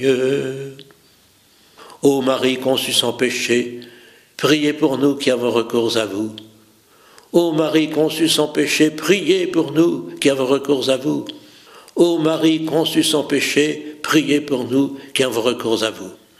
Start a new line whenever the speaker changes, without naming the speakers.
Ô Marie conçue sans péché, priez pour nous qui avons recours à vous. Ô Marie conçue sans péché, priez pour nous qui avons recours à vous. Ô Marie conçue sans péché, priez pour nous qui avons recours à vous.